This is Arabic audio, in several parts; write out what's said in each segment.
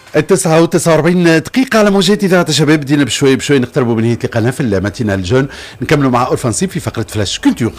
9:49 على موجات إذاعة الشباب. بدينا بشوي بشوي نقتربوا من نهاية لقاءنا في الماتينا الجون. نكملوا مع أورفان نصيب في فقرة فلاش كولتور.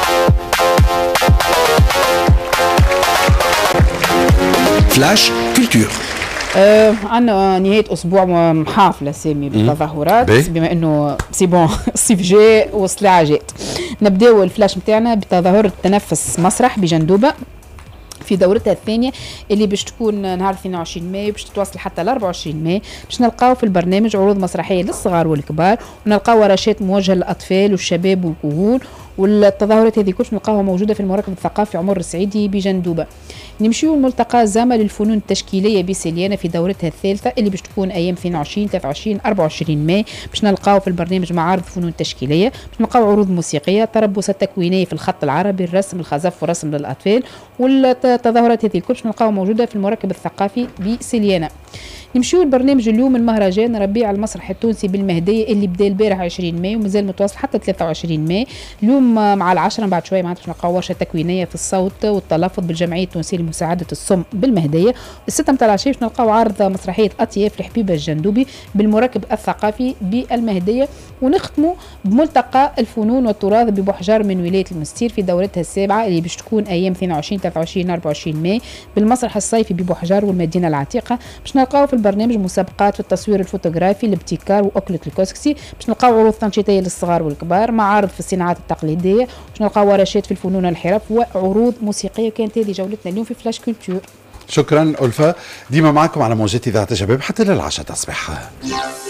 فلاش كولتور. عندنا نهاية أسبوع حافلة سامي بالتظاهرات بما أنه سي بون الصيف جاء والصلاة جات. نبداو الفلاش متاعنا بتظاهرة تنفس مسرح بجندوبة في دورتها الثانية اللي باش تكون نهار 22 مايو باش تتواصل حتى ل 24 مايو. باش نلقاو في البرنامج عروض مسرحية للصغار والكبار، ونلقاو ورشات موجهة للأطفال والشباب والكهول. والتظاهرات هذه كلش نلقاوها موجودة في المركب الثقافي عمر السعيدي بجندوبة. نمشيو الملتقى زامة للفنون التشكيلية بسليانة في دورتها الثالثة اللي باش تكون أيام 22 23 24 ماي. باش نلقاو في البرنامج معارض فنون تشكيلية، باش نلقاو عروض موسيقية، تربص التكوينية في الخط العربي، الرسم الخزف والرسم للأطفال. والتظاهرات هذه كلش نلقاو موجودة في المركب الثقافي بسليانة. نمشيو البرنامج اليوم المهرجان ربيع المسرح التونسي بالمهدية اللي بدا البارح 20 ماي ومازال متواصل حتى 23 ماي. اليوم مع العشرة بعد شوية معناتها باش نلقاو ورشة تكوينية في الصوت والتلفظ بالجمعية التونسية لمساعدة الصم بالمهدية. الستة متاع العشية باش نلقاو عرض مسرحية أطياف لحبيبة الجندوبي بالمركب الثقافي بالمهدية. ونختموا بملتقى الفنون والتراث ببحجار من ولاية المستير في دورتها السابعة اللي باش تكون أيام 22 23 24 ماي بالمسرح الصيفي ببحجار والمدينة العتيقة. باش نلقاو في البرنامج مسابقات في التصوير الفوتوغرافي، الابتكار واكلة الكوسكسي. باش نلقاو عروض تنشيطيه للصغار والكبار، معارض في الصناعات التقليديه. باش نلقاو ورشات في الفنون والحرف وعروض موسيقيه. كانت هذه جولتنا اليوم في فلاش كولتور. شكرا ألفا، ديما معكم على موجات إذاعة الشباب حتى للعشاء تصبح.